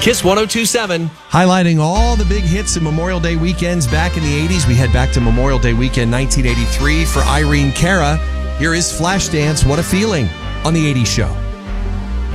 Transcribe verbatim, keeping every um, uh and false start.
Kiss one oh two point seven. Highlighting all the big hits in Memorial Day weekends back in the eighties. We head back to Memorial Day weekend nineteen eighty-three for Irene Cara. Here is Flashdance, What a Feeling, on the eighties Show.